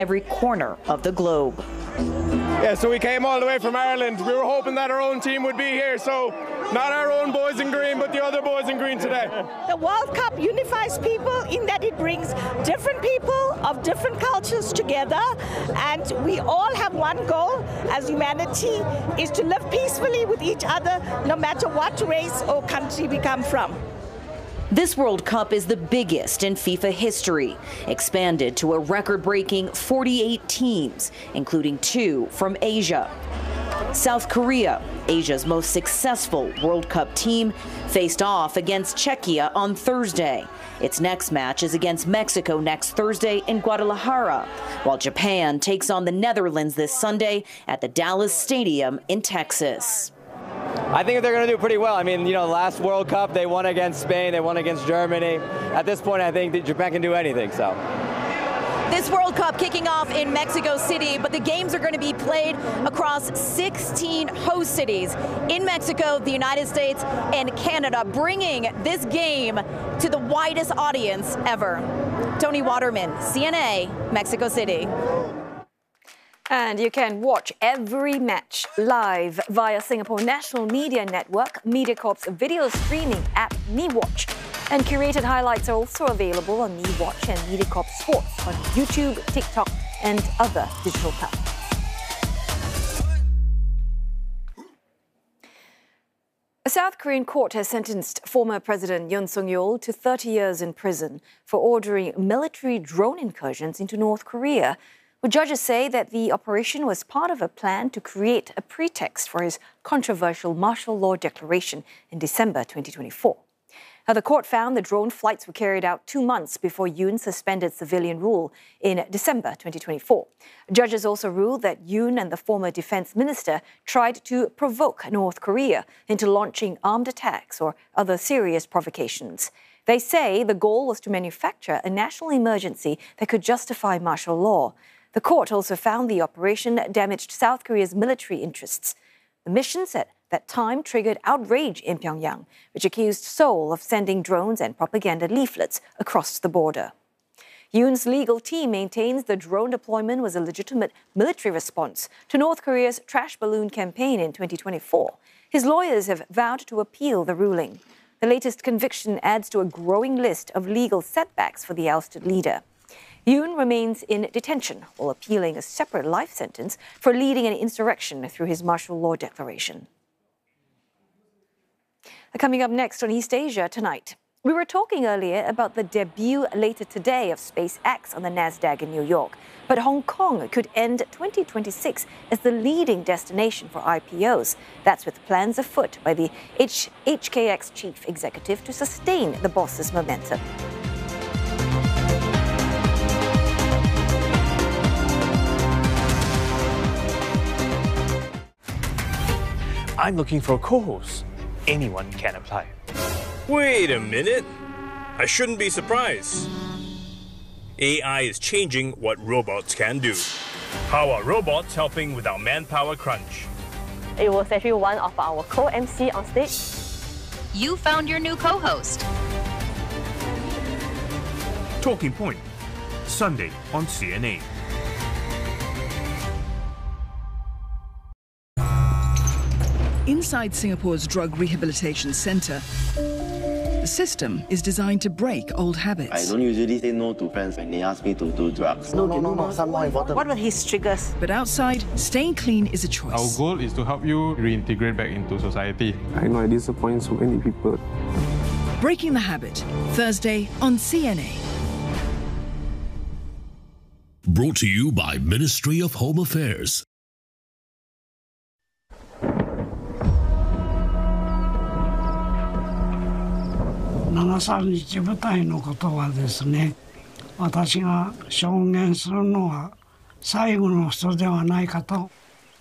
every corner of the globe. Yeah, so we came all the way from Ireland. We were hoping that our own team would be here, so not our own boys in green, but the other boys in green today. The World Cup unifies people in that it brings different people of different cultures together, and we all have one goal as humanity, is to live peacefully with each other, no matter what race or country we come from. This World Cup is the biggest in FIFA history, expanded to a record-breaking 48 teams, including 2 from Asia. South Korea, Asia's most successful World Cup team, faced off against Czechia on Thursday. Its next match is against Mexico next Thursday in Guadalajara, while Japan takes on the Netherlands this Sunday at the Dallas Stadium in Texas. I think they're going to do pretty well. I mean, last World Cup, they won against Spain, they won against Germany. At this point, I think that Japan can do anything, so. This World Cup kicking off in Mexico City, but the games are going to be played across 16 host cities in Mexico, the United States, and Canada, bringing this game to the widest audience ever. Tony Waterman, CNA, Mexico City. And you can watch every match live via Singapore National Media Network, MediaCorp's video streaming app MeWatch. And curated highlights are also available on MeWatch and MediaCorp Sports on YouTube, TikTok, and other digital platforms. A South Korean court has sentenced former President Yoon Suk-yeol to 30 years in prison for ordering military drone incursions into North Korea. Well, judges say that the operation was part of a plan to create a pretext for his controversial martial law declaration in December 2024. Now, the court found the drone flights were carried out 2 months before Yoon suspended civilian rule in December 2024. Judges also ruled that Yoon and the former defense minister tried to provoke North Korea into launching armed attacks or other serious provocations. They say the goal was to manufacture a national emergency that could justify martial law. The court also found the operation damaged South Korea's military interests. The missions at that time triggered outrage in Pyongyang, which accused Seoul of sending drones and propaganda leaflets across the border. Yoon's legal team maintains the drone deployment was a legitimate military response to North Korea's trash balloon campaign in 2024. His lawyers have vowed to appeal the ruling. The latest conviction adds to a growing list of legal setbacks for the ousted leader. Yoon remains in detention while appealing a separate life sentence for leading an insurrection through his martial law declaration. Coming up next on East Asia tonight, we were talking earlier about the debut later today of SpaceX on the NASDAQ in New York. But Hong Kong could end 2026 as the leading destination for IPOs. That's with plans afoot by the HKX chief executive to sustain the boss's momentum. I'm looking for a co-host. Anyone can apply. Wait a minute. I shouldn't be surprised. AI is changing what robots can do. How are robots helping with our manpower crunch? It was actually one of our co-MC on stage. You found your new co-host. Talking Point, Sunday on CNA. Inside Singapore's Drug Rehabilitation Centre, the system is designed to break old habits. I don't usually say no to friends when they ask me to do drugs. No, some more important. What were his triggers? But outside, staying clean is a choice. Our goal is to help you reintegrate back into society. I know I disappoint so many people. Breaking the Habit, Thursday on CNA. Brought to you by Ministry of Home Affairs. 7日舞台のことはですね、私が証言するのは最後の人ではないかと。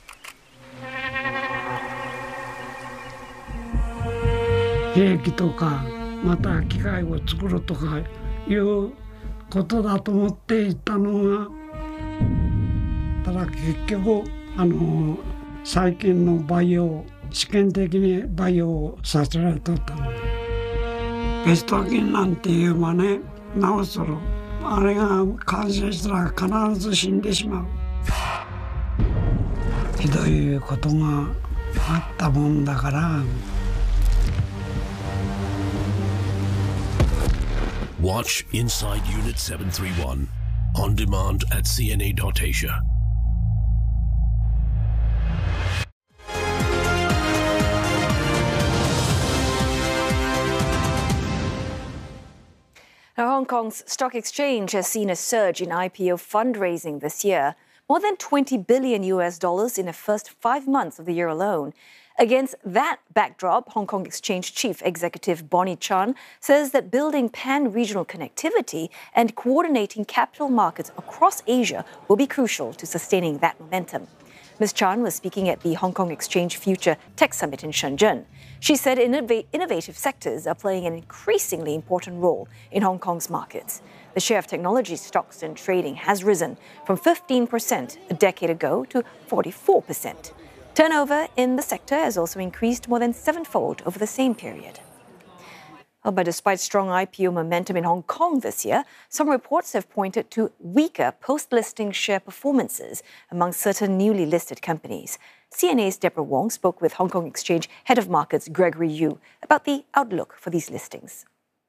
兵器とかまた機械を作るとかいうことだと思っていたのが、ただ結局最近の培養、試験的に培養させられとったので。ベスト菌なんて言えばね、なおそろあれが感染したら必ず死んでしまう。ひどいことがあったもんだから。 Watch Inside Unit 731 on demand at cna.asia. Now, Hong Kong's stock exchange has seen a surge in IPO fundraising this year, more than $20 billion in the first 5 months of the year alone. Against that backdrop, Hong Kong Exchange Chief Executive Bonnie Chan says that building pan-regional connectivity and coordinating capital markets across Asia will be crucial to sustaining that momentum. Ms. Chan was speaking at the Hong Kong Exchange Future Tech Summit in Shenzhen. She said innovative sectors are playing an increasingly important role in Hong Kong's markets. The share of technology stocks in trading has risen from 15% a decade ago to 44%. Turnover in the sector has also increased more than sevenfold over the same period. But despite strong IPO momentum in Hong Kong this year, some reports have pointed to weaker post-listing share performances among certain newly listed companies. CNA's Deborah Wong spoke with Hong Kong Exchange Head of Markets Gregory Yu about the outlook for these listings.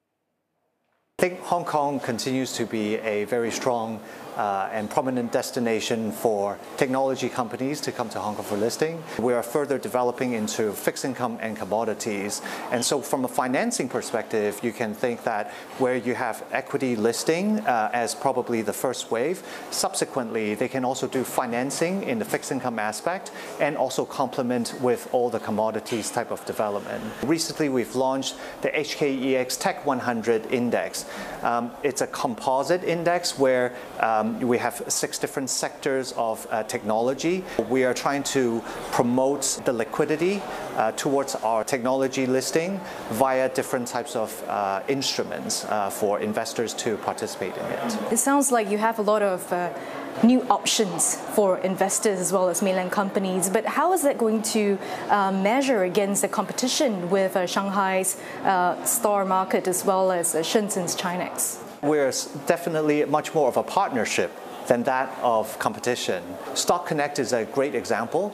I think Hong Kong continues to be a very strong and prominent destination for technology companies to come to Hong Kong for listing. We are further developing into fixed income and commodities. And so from a financing perspective, you can think that where you have equity listing as probably the first wave, subsequently they can also do financing in the fixed income aspect and also complement with all the commodities type of development. Recently we've launched the HKEX Tech 100 Index. It's a composite index where we have 6 different sectors of technology. We are trying to promote the liquidity towards our technology listing via different types of instruments for investors to participate in it. It sounds like you have a lot of new options for investors as well as mainland companies, but how is that going to measure against the competition with Shanghai's STAR market as well as Shenzhen's Chinex? We're definitely much more of a partnership than that of competition. Stock Connect is a great example.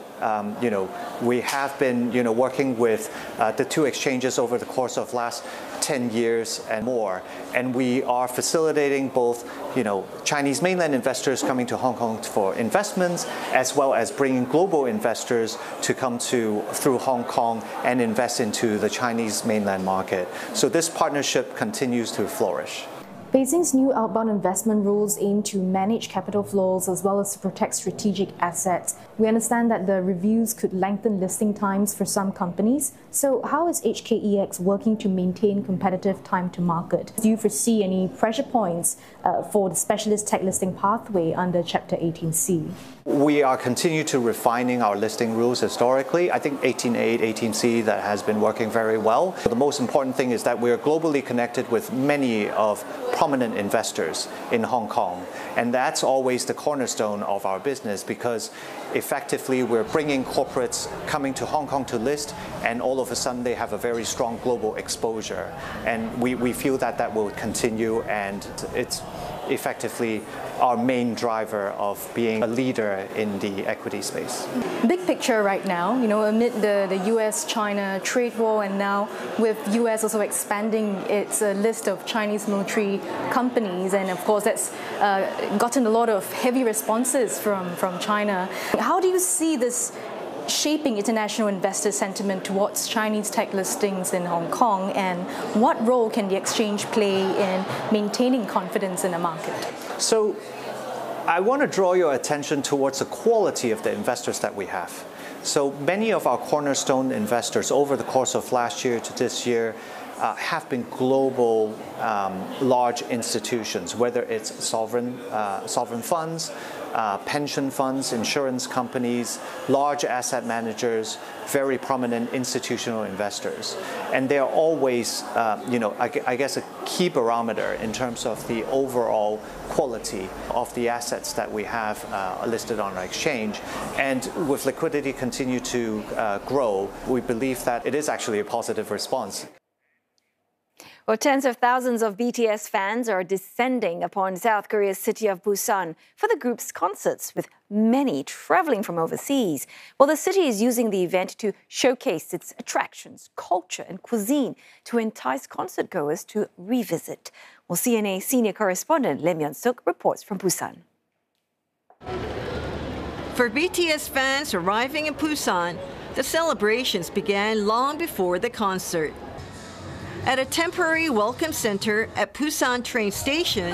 We have been working with the 2 exchanges over the course of last 10 years and more, and we are facilitating both Chinese mainland investors coming to Hong Kong for investments, as well as bringing global investors to come through Hong Kong and invest into the Chinese mainland market. So this partnership continues to flourish. Beijing's new outbound investment rules aim to manage capital flows as well as to protect strategic assets. We understand that the reviews could lengthen listing times for some companies. So how is HKEX working to maintain competitive time to market? Do you foresee any pressure points for the specialist tech listing pathway under Chapter 18C? We are continuing to refining our listing rules historically. I think 18A, 18C, that has been working very well. The most important thing is that we are globally connected with many of prominent investors in Hong Kong. And that's always the cornerstone of our business, because effectively we're bringing corporates coming to Hong Kong to list, and all of a sudden they have a very strong global exposure. And we feel that that will continue, and it's effectively our main driver of being a leader in the equity space. Big picture right now, amid the US-China trade war, and now with US also expanding its list of Chinese military companies, and of course that's gotten a lot of heavy responses from China. How do you see this shaping international investor sentiment towards Chinese tech listings in Hong Kong, and what role can the exchange play in maintaining confidence in the market? So I want to draw your attention towards the quality of the investors that we have. So many of our cornerstone investors over the course of last year to this year have been global large institutions, whether it's sovereign funds, pension funds, insurance companies, large asset managers, very prominent institutional investors. And they're always, I guess, a key barometer in terms of the overall quality of the assets that we have listed on our exchange. And with liquidity continue to grow, we believe that it is actually a positive response. Well, tens of thousands of BTS fans are descending upon South Korea's city of Busan for the group's concerts, with many traveling from overseas. Well, the city is using the event to showcase its attractions, culture, and cuisine to entice concertgoers to revisit. Well, CNA senior correspondent Lee Myun-suk reports from Busan. For BTS fans arriving in Busan, the celebrations began long before the concert. At a temporary welcome center at Busan train station,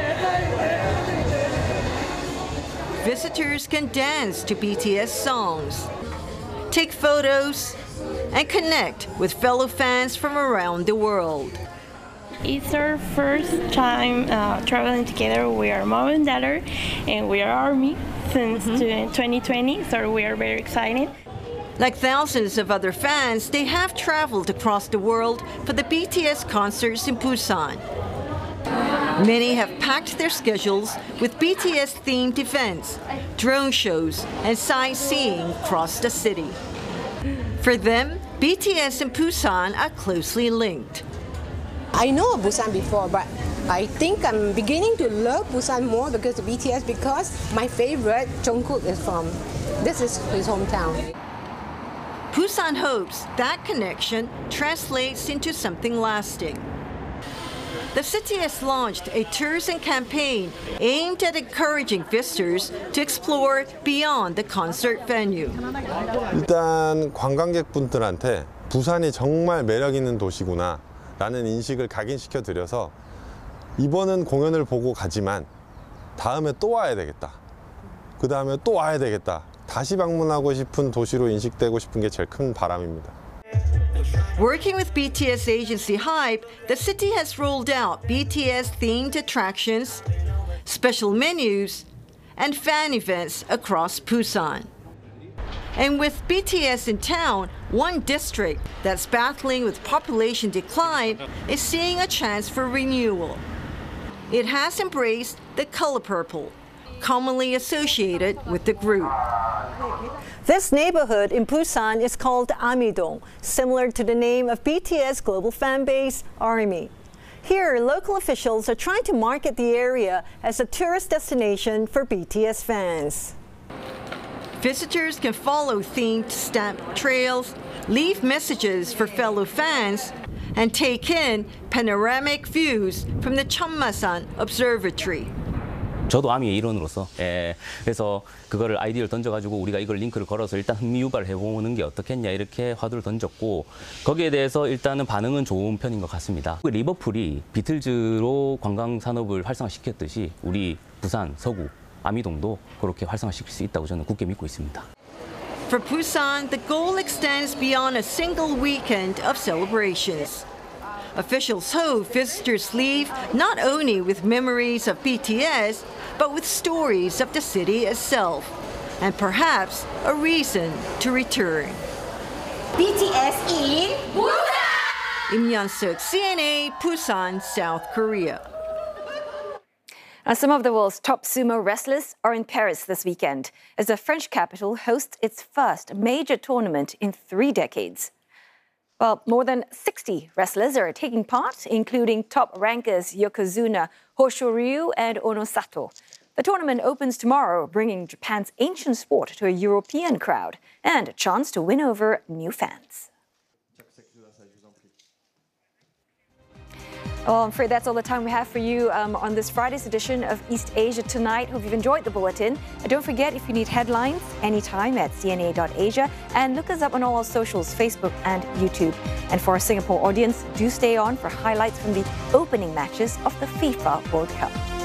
visitors can dance to BTS songs, take photos, and connect with fellow fans from around the world. It's our first time traveling together. We are mom and daughter, and we are ARMY since 2020, so we are very excited. Like thousands of other fans, they have traveled across the world for the BTS concerts in Busan. Many have packed their schedules with BTS-themed events, drone shows, and sightseeing across the city. For them, BTS and Busan are closely linked. I know of Busan before, but I think I'm beginning to love Busan more because of BTS, because my favorite, Jungkook, is from, this is his hometown. Busan hopes that connection translates into something lasting. The city has launched a tourism campaign aimed at encouraging visitors to explore beyond the concert venue. 일단 관광객분들한테 부산이 정말 매력 있는 도시구나 라는 인식을 각인시켜 드려서 이번은 공연을 보고 가지만 다음에 또 와야 되겠다. 그 다음에 또 와야 되겠다. 다시 방문하고 싶은 도시로 인식되고 싶은 게 제일 큰 바람입니다. Working with BTS agency HYBE, the city has rolled out BTS-themed attractions, special menus, and fan events across Busan. And with BTS in town, one district that's battling with population decline is seeing a chance for renewal. It has embraced the color purple, commonly associated with the group. This neighborhood in Busan is called Amidong, similar to the name of BTS global fan base, ARMY. Here, local officials are trying to market the area as a tourist destination for BTS fans. Visitors can follow themed stamp trails, leave messages for fellow fans, and take in panoramic views from the Cheonmasan Observatory. 저도 아미의 일원으로서 그래서 그거를 아이디어를 던져가지고 우리가 이걸 링크를 걸어서 일단 흥미 유발을 해보는 게 어떻겠냐 이렇게 화두를 던졌고 거기에 대해서 일단은 반응은 좋은 편인 것 같습니다. 리버풀이 비틀즈로 관광 산업을 활성화시켰듯이 우리 부산, 서구, 아미동도 그렇게 활성화시킬 수 있다고 저는 굳게 믿고 있습니다. For Busan, the goal extends beyond a single weekend of celebrations. Officials hope visitors leave not only with memories of BTS, but with stories of the city itself, and perhaps a reason to return. BTS in Busan! Lee Myun-suk, CNA, Busan, South Korea. Some of the world's top sumo wrestlers are in Paris this weekend as the French capital hosts its first major tournament in 3 decades. Well, more than 60 wrestlers are taking part, including top rankers Yokozuna, Hoshoryu, and Onosato. The tournament opens tomorrow, bringing Japan's ancient sport to a European crowd and a chance to win over new fans. Well, I'm afraid that's all the time we have for you on this Friday's edition of East Asia Tonight. Hope you've enjoyed the bulletin. And don't forget, if you need headlines, anytime at cna.asia. And look us up on all our socials, Facebook and YouTube. And for our Singapore audience, do stay on for highlights from the opening matches of the FIFA World Cup.